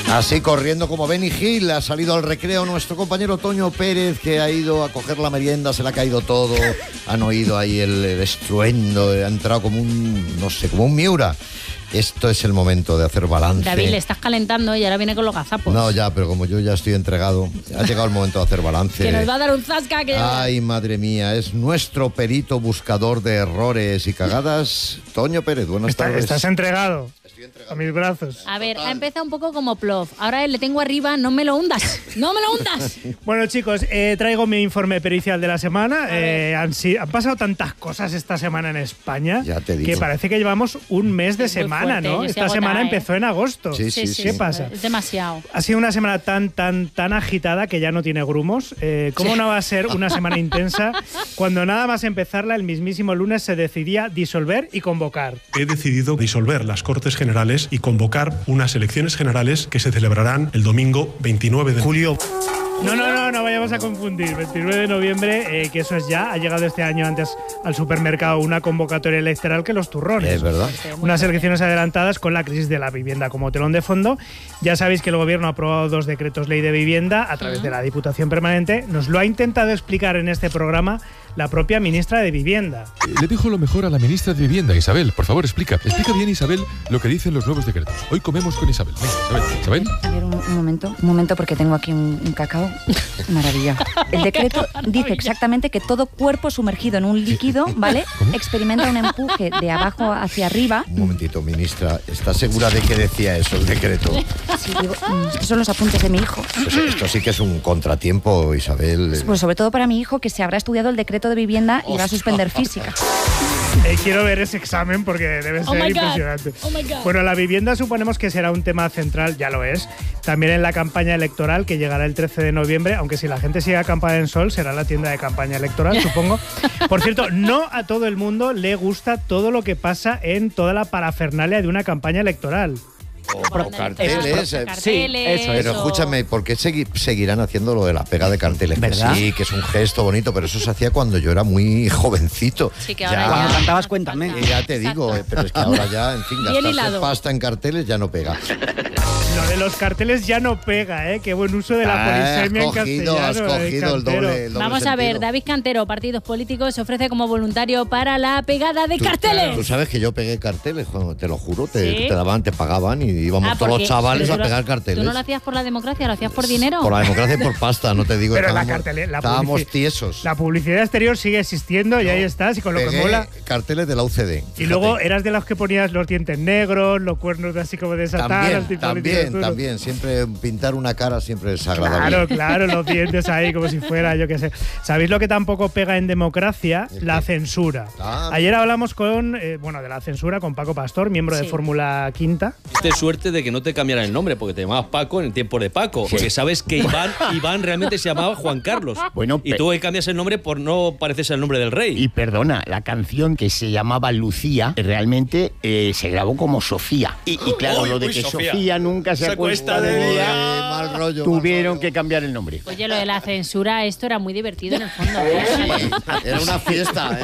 Así corriendo como Benny Hill, ha salido al recreo nuestro compañero Toño Pérez, que ha ido a coger la merienda, se le ha caído todo, han oído ahí el estruendo, ha entrado como un, no sé, como un Miura. Esto es el momento de hacer balance. David, le estás calentando y ahora viene con los gazapos. No, ya, pero como yo ya estoy entregado, ha llegado el momento de hacer balance. Que nos va a dar un zasca. Ay, madre mía, es nuestro perito buscador de errores y cagadas. Toño Pérez, buenas tardes. ¿Estás entregado? Estoy entregado. A mis brazos. A ver, ha empezado un poco como Plof. Ahora le tengo arriba, no me lo hundas. ¡No me lo hundas! Bueno, chicos, traigo mi informe pericial de la semana. Han pasado tantas cosas esta semana en España, ya te digo, que parece que llevamos un mes de semana, fuerte, ¿no? Esta semana empezó en agosto. Sí. ¿Qué pasa? Es demasiado. Ha sido una semana tan agitada que ya no tiene grumos. ¿Cómo no va a ser una semana intensa cuando nada más empezarla el mismísimo lunes se decidía disolver y convocar? He decidido disolver las Cortes Generales y convocar unas elecciones generales que se celebrarán el domingo 29 de julio. No vayamos a confundir. 29 de noviembre, que eso es ya, ha llegado este año antes al supermercado una convocatoria electoral que los turrones. Es verdad. Unas elecciones adelantadas con la crisis de la vivienda como telón de fondo. Ya sabéis que el gobierno ha aprobado 2 decretos ley de vivienda a través de la Diputación Permanente. Nos lo ha intentado explicar en este programa la propia ministra de Vivienda. Le dejo lo mejor a la ministra de Vivienda, Isabel. Por favor, explica bien, Isabel, lo que dicen los nuevos decretos. Hoy comemos con Isabel. Venga, Isabel. A ver, un momento, porque tengo aquí un cacao. Maravilla. El decreto dice exactamente que todo cuerpo sumergido en un líquido, ¿vale? ¿Cómo? Experimenta un empuje de abajo hacia arriba. Un momentito, ministra, ¿estás segura de que decía eso el decreto? Sí, digo, estos son los apuntes de mi hijo. Pues esto sí que es un contratiempo, Isabel. Pues sobre todo para mi hijo, que se habrá estudiado el decreto de vivienda y va a suspender física. Quiero ver ese examen porque debe ser impresionante. Bueno, la vivienda suponemos que será un tema central, ya lo es, también en la campaña electoral que llegará el 13 de noviembre, aunque si la gente sigue acampada en Sol será la tienda de campaña electoral, supongo. Por cierto, no a todo el mundo le gusta todo lo que pasa en toda la parafernalia de una campaña electoral. O carteles. Sí, eso. Pero escúchame, ¿por qué seguirán haciendo lo de la pega de carteles? ¿Verdad? Que sí, que es un gesto bonito, pero eso se hacía cuando yo era muy jovencito. Sí, que ahora Cuando cantabas Cuéntame. Ya te digo, pero es que ahora ya, en fin, gastarse pasta en carteles ya no pega. Lo de los carteles ya no pega, ¿eh? Qué buen uso de la polisemia en castellano. Has cogido el doble Vamos a ver, David Cantero, partidos políticos, se ofrece como voluntario para la pegada de carteles. Tú sabes que yo pegué carteles, te lo juro, te pagaban y íbamos todos los chavales a pegar carteles. ¿Tú no lo hacías por la democracia, lo hacías por dinero? Por la democracia y por pasta, no te digo. Pero estábamos tiesos. La publicidad exterior sigue existiendo y ahí estás, y con lo que mola. Carteles de la UCD. Y luego eras de los que ponías los dientes negros, los cuernos así como de Satán. También, siempre pintar una cara siempre es agradable. Claro, los dientes ahí como si fuera, yo qué sé. ¿Sabéis lo que tampoco pega en democracia? La censura. Ayer hablamos de la censura con Paco Pastor, miembro de Fórmula Quinta. Suerte de que no te cambiaran el nombre, porque te llamabas Paco en el tiempo de Paco. Porque sabes que Iván realmente se llamaba Juan Carlos. Bueno, y tú hoy cambias el nombre por no parecerse el nombre del rey. Y perdona, la canción que se llamaba Lucía realmente se grabó como Sofía. Y claro, lo de que Sofía nunca se acuesta de día, mal rollo. Tuvieron que cambiar el nombre. Oye, lo de la censura, esto era muy divertido en el fondo. Era una fiesta.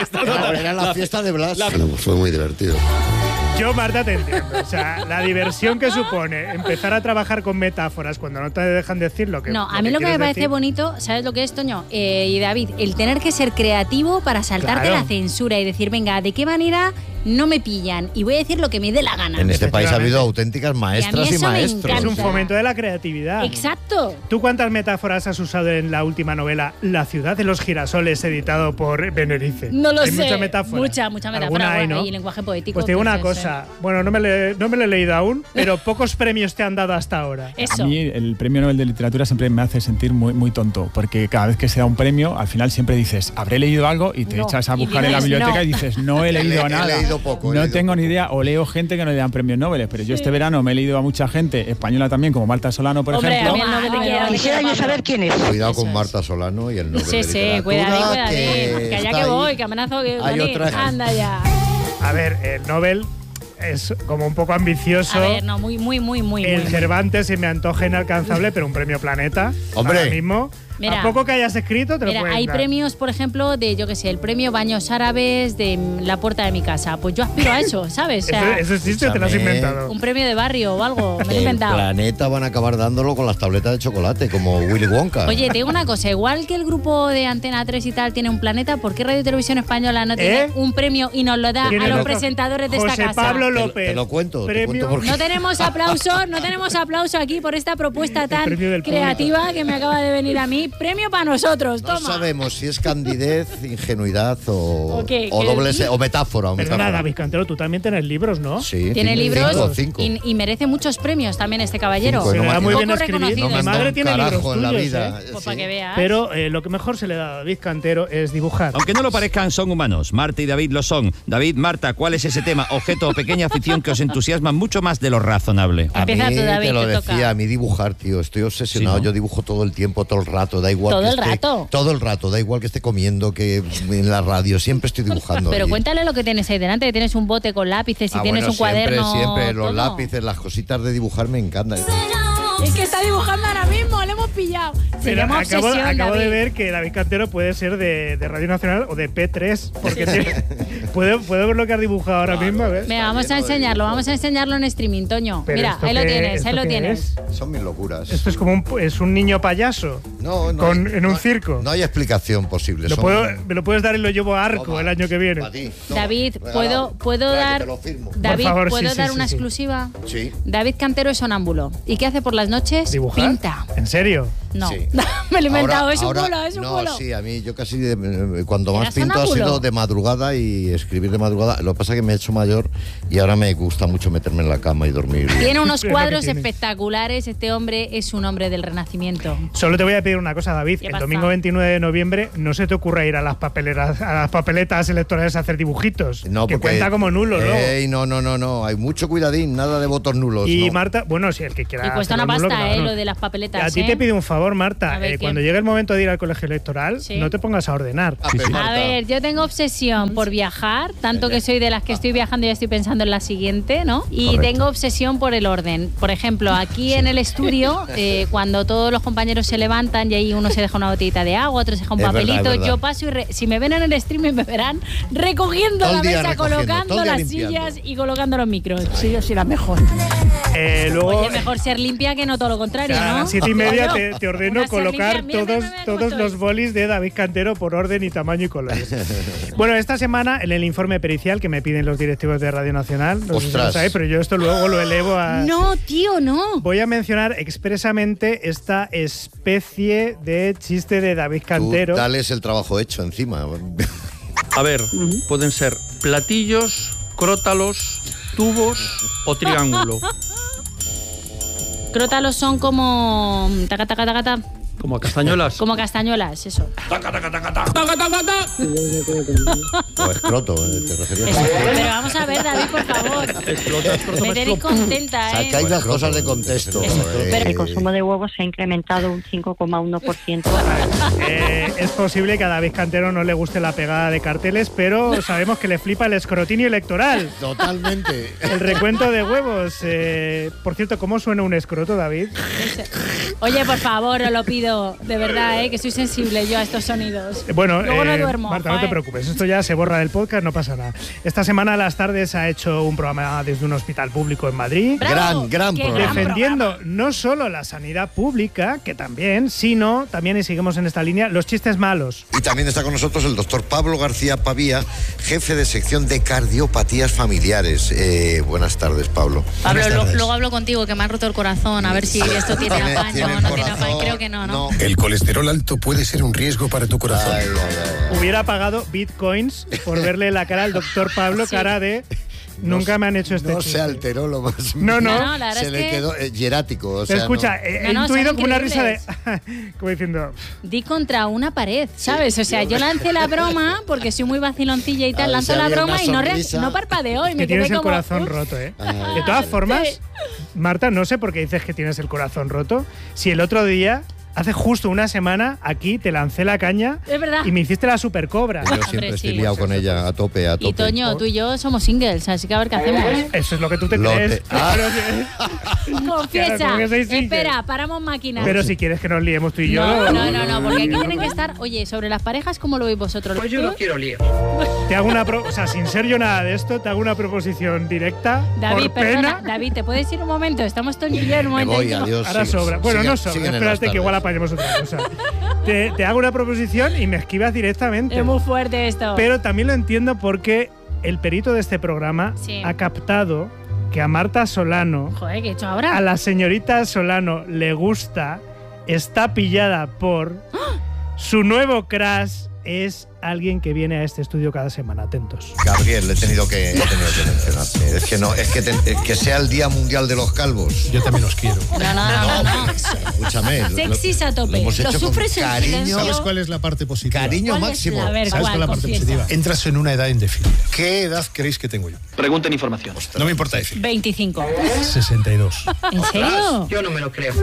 Era la fiesta de Blas. Fue muy divertido. Yo, Marta, te entiendo. O sea, la diversión que supone empezar a trabajar con metáforas cuando no te dejan decir lo que No, a mí lo que me parece bonito, ¿sabes lo que es, Toño? Y David, el tener que ser creativo para saltarte la censura y decir, venga, ¿de qué manera no me pillan? Y voy a decir lo que me dé la gana. En este país ha habido auténticas maestras y maestros. Es un fomento de la creatividad. Exacto. ¿Tú cuántas metáforas has usado en la última novela La ciudad de los girasoles, editado por Benerice? No lo sé. Mucha metáfora. Mucha metáfora. Hay, ¿no? Y lenguaje poético. Pues te digo una cosa. Bueno, no me lo he leído aún, pero pocos premios te han dado hasta ahora. Eso. A mí el premio Nobel de Literatura siempre me hace sentir muy tonto, porque cada vez que se da un premio, al final siempre dices, habré leído algo, y te echas a buscar en la biblioteca y dices, no he leído nada. He leído poco. No tengo ni idea, o leo gente que no le dan premios Nobel, pero yo este verano me he leído a mucha gente española también, como Marta Solano, por ejemplo. Quisiera yo saber quién es. Cuidado con Marta Solano y el Nobel de Literatura. Cuidado, que allá que voy, que amenazo que hay otra. Anda ya. A ver, el Nobel es como un poco ambicioso. A ver, no, muy. El Cervantes se me antoja inalcanzable, pero un premio Planeta. Hombre. Ahora mismo. Mira, a poco que hayas escrito, te lo pueden hay dar. premios, por ejemplo, de, yo qué sé, el premio Baños Árabes de la puerta de mi casa. Pues yo aspiro a eso, ¿sabes? O sea, eso existe, te lo has inventado. Un premio de barrio o algo, me lo he El inventado. Planeta van a acabar dándolo con las tabletas de chocolate, como Willy Wonka. Oye, te digo una cosa, igual que el grupo de Antena 3 y tal tiene un Planeta, ¿por qué Radio Televisión Española no tiene un premio y nos lo da a los presentadores de esta José casa? Pablo López. Te lo cuento, Premio. No tenemos aplauso aquí por esta propuesta tan creativa que me acaba de venir a mí. Premio para nosotros, toma. No sabemos si es candidez, ingenuidad o metáfora. Pero nada, David Cantero, tú también tienes libros, ¿no? Sí. Tiene libros cinco. Y merece muchos premios también este caballero. Se le da muy bien Poco escribir. reconocido. Mi madre tiene libros en la tuyos, vida. Pues para que veas. Pero lo que mejor se le da a David Cantero es dibujar. Aunque no lo parezcan, son humanos. Marta y David lo son. David, Marta, ¿cuál es ese tema, objeto o pequeña afición que os entusiasma mucho más de lo razonable? A mí Empieza tú, David, te lo te decía, toca. a mí dibujar, tío. Estoy obsesionado. Sí, ¿no? Yo dibujo todo el tiempo, todo el rato. Da igual ¿Todo que el rato? Todo el rato. Da igual que esté comiendo, que en la radio. Siempre estoy dibujando. Pero Y- cuéntale lo que tienes ahí delante, que tienes un bote con lápices y tienes bueno, un cuaderno. Siempre los todo. lápices, las cositas de dibujar me encantan. Es que está dibujando ahora mismo, le hemos pillado. Se Pero llama acabo obsesión, de David. ver que David Cantero puede ser de Radio Nacional o de P3, porque ¿puedo ver lo que has dibujado ahora mismo? A ver. Venga, vamos a enseñarlo en streaming, Toño. Pero Mira, ¿esto ahí lo qué- tienes, esto ahí lo qué tienes. Son mis locuras. Esto es como es un niño payaso en un circo. No hay explicación posible. Me lo puedes dar y lo llevo a Arco el año que viene. David, ¿puedo dar David, Por favor, ¿puedo sí, dar sí, una sí. exclusiva? Sí. David Cantero es sonámbulo. ¿Y qué hace por las noches? ¿Dibujar? Pinta. ¿En serio? No. Sí. Me lo he inventado, es un Ahora- bulo, es un no, bulo. sí, a mí yo casi cuando ¿Era más pinto ha sonámbulo? sido de madrugada y escribir de madrugada. Lo que pasa es que me he hecho mayor y ahora me gusta mucho meterme en la cama y dormir. Tiene unos Es lo que cuadros tiene. espectaculares. Este hombre es un hombre del Renacimiento. Solo te voy a pedir una cosa, David. ¿Qué El pasa? domingo 29 de noviembre no se te ocurra ir a las papeletas electorales a hacer dibujitos. No, que porque- cuenta como nulo, ¿no? Ey, no. Hay mucho cuidadín, nada de votos nulos. Y no. Marta, bueno, si el que quiera. Y cuesta una hacerlo pasta, nulo, claro. lo de las papeletas. A ti te pido un favor, Marta. A ver, Cuando llegue el momento de ir al colegio electoral, Sí. no te pongas a ordenar. A ver, yo tengo obsesión por viajar, tanto que soy de las que estoy viajando y ya estoy pensando en la siguiente, ¿no? Y Correcto. tengo obsesión por el orden. Por ejemplo, aquí en el estudio, cuando todos los compañeros se levantan y ahí uno se deja una botellita de agua, otro se deja un Es verdad, papelito, es verdad. yo paso y si me ven en el streaming me verán recogiendo Todo el la día mesa, recogiendo, colocando todo el día las limpiando. sillas y colocando los micros. Sí, yo soy la mejor. Luego, Oye, mejor ser limpia que no todo lo contrario, a ¿no? las 7:30 Claro. te ordeno Una ser colocar limpia, mira, todos cómo los estoy. bolis de David Cantero por orden y tamaño y colores. Bueno, esta semana en el informe pericial que me piden los directivos de Radio Nacional, no sé si Ostras. lo sabéis, pero yo esto luego lo elevo a... No, tío, no. Voy a mencionar expresamente esta especie de chiste de David Tú Cantero. dales el trabajo hecho encima. A ver, pueden ser platillos, crótalos, tubos o triángulo. Crótalos son como taca, taca, taca, taca, Como castañuelas. como castañuelas, eso. O escroto, te referías Eso. a escroto. Pero vamos a ver, David, por favor. Me tenéis contenta, ¿eh? Sacáis las cosas de contexto. Pero- El consumo de huevos se ha incrementado un 5,1%. Es posible que a David Cantero no le guste la pegada de carteles, pero sabemos que le flipa el escrutinio electoral. Totalmente. El recuento de huevos. Por cierto, ¿cómo suena un escroto, David? Oye, por favor, os lo pido, de verdad, que soy sensible yo a estos sonidos. Bueno, Luego no duermo. Marta, no te joder. preocupes, esto ya se borra del podcast, no pasa nada. Esta semana a las tardes ha hecho un programa desde un hospital público en Madrid. Bravo, gran qué programa. Defendiendo no solo la sanidad pública, que también, sino también, y seguimos en esta línea, los chistes malos. Y también está con nosotros el doctor Pablo García Pavía, jefe de sección de cardiopatías familiares. Buenas tardes, Pablo. Pablo, Buenas tardes. luego hablo contigo, que me han roto el corazón, a ver si esto tiene Tiene- apaño tiene o el no tiene corazón, apaño. Creo que no. El colesterol alto puede ser un riesgo para tu corazón. Ay, ay, ay. Hubiera pagado bitcoins por verle la cara al doctor Pablo, Sí. cara de nunca me han hecho este No chiste. se alteró lo más. No, no. No, la verdad Se es le que quedó hierático. O Pero sea, escucha, no. he No, son intuido como una risa de... increíbles. como diciendo... di contra una pared, ¿sabes? O sea, yo lancé la broma porque soy muy vaciloncilla y A tal, ver lanzo si la había broma una y sonrisa. no parpadeo y Que me tienes quedé el como... corazón "Uf". roto, ¿eh? Ah. De todas formas, Sí. Marta, no sé por qué dices que tienes el corazón roto. Si el otro día hace justo una semana aquí te lancé la caña. Es verdad. Y me hiciste la supercobra. Yo siempre estoy liado con ella a tope. Y Toño, tú y yo somos singles, así que a ver qué hacemos. Eso es lo que tú te crees. Confiesa. Claro, espera, paramos máquinas. Pero si quieres que nos liemos tú y yo. No, porque aquí tienen que estar. Oye, sobre las parejas, ¿cómo lo veis vosotros? Pues yo no quiero lío. Te hago o sea, sin ser yo nada de esto, te hago una proposición directa. David, por pena. David, ¿te puedes ir un momento? Estamos Toño y yo en un momento. Me voy, adiós. Ahora sobra. Bueno, no sobra. Espérate que igual apañemos otra cosa. Te hago una proposición y me esquivas directamente. Es muy fuerte esto. Pero también lo entiendo porque el perito de este programa ha captado que a Marta Solano, joder, ¿qué he hecho ahora? A la señorita Solano le gusta, está pillada por su nuevo crush. Es alguien que viene a este estudio cada semana. Atentos. Gabriel, he tenido que mencionarte. Es que sea el Día Mundial de los Calvos. Yo también los quiero. No. Escúchame. Sexys a tope. Lo sufres en silencio. ¿Sabes cuál es la parte positiva? Cariño máximo. ¿Sabes cuál es la parte positiva? Entras en una edad indefinida. ¿Qué edad creéis que tengo yo? Pregunten información. No me importa decir. 25. 62. ¿En serio? Yo no me lo creo.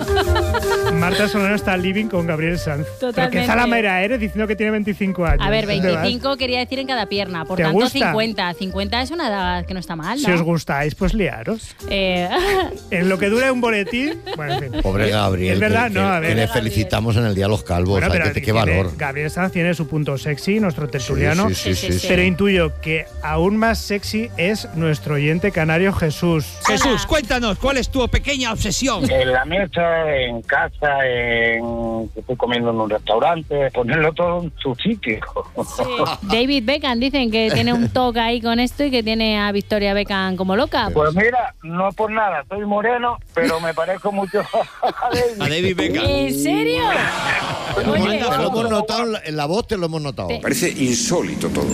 Marta Solano está living con Gabriel Sanz. Totalmente. Pero qué zalamera eres diciendo que tiene 25 años. A ver, 25 quería decir en cada pierna. Por tanto, gusta? 50. 50 es una edad que no está mal, ¿no? Si os gustáis, pues liaros. En lo que dure un boletín. Bueno, en fin. Pobre Gabriel. Es verdad, que, a ver. Que le felicitamos en el Día de los Calvos. Bueno, pero qué valor. Gabriel Sanz tiene su punto sexy, nuestro tertuliano. Sí. Pero intuyo que aún más sexy es nuestro oyente canario Jesús. Jesús, cuéntanos, ¿cuál es tu pequeña obsesión? En la mesa, en casa, estoy comiendo en un restaurante, ponerlo todo en su sitio. Sí. David Beckham dicen que tiene un toque ahí con esto y que tiene a Victoria Beckham como loca. Pues mira, no por nada, soy moreno, pero me parezco mucho a David Beckham. ¿En serio? Oye, lo hemos notado, en la voz te lo hemos notado. Parece insólito todo.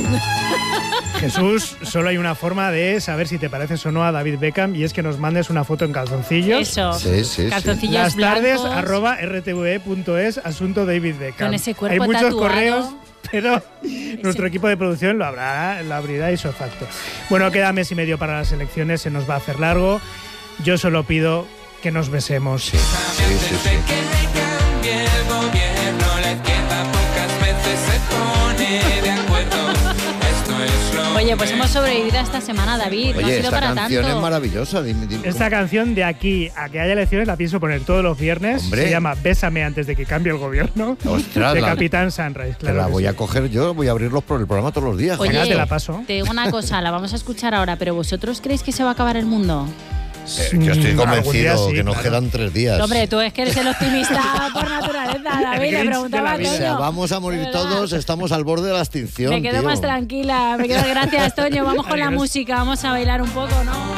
Jesús, solo hay una forma de saber si te pareces o no a David Beckham y es que nos mandes una foto en calzoncillos. Eso. Sí. Calzoncillos Las tardes blancos. @rtve.es asunto David Beckham. Con ese cuerpo hay muchos tatuado. correos, pero nuestro equipo de producción lo abrirá y facto. Bueno, queda mes y medio para las elecciones, se nos va a hacer largo. Yo solo pido que nos besemos. Sí. Oye, pues hemos sobrevivido a esta semana, David. Oye, no ha sido esta para canción tanto. es maravillosa. Dime. Esta canción de aquí a que haya elecciones la pienso poner todos los viernes. Hombre. Se llama Bésame antes de que cambie el gobierno. Ostras, de Capitán Sunrise. Claro, te la que voy sí. a coger yo, voy a abrirlos por el programa todos los días. Oye, Venga, te la paso. Te digo una cosa, la vamos a escuchar ahora, pero ¿vosotros creéis que se va a acabar el mundo? Yo estoy convencido algún día sí, que nos claro. quedan 3 días. Hombre, tú es que eres el optimista por naturaleza, David. Le preguntaba a O sea, Toño. vamos a morir todos, estamos al borde de la extinción. Me quedo tío. más tranquila. Gracias, Toño. Vamos con la música, vamos a bailar un poco, ¿no?